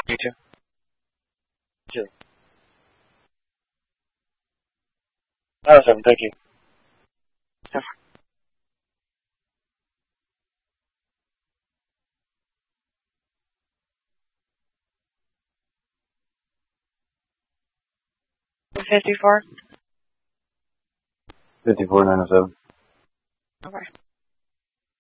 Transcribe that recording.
You too. Sure. 907, thank you. Yeah. $54. 54, 907. Okay.